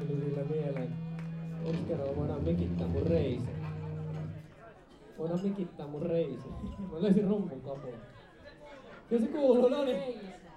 Tuli sillä mieleen. Ensi kerralla voidaan mikittää mun reisi. Voidaan mikittää mun reisi. Mä löysin rumpun kapuun. Kyllä se kuuluu, no niin.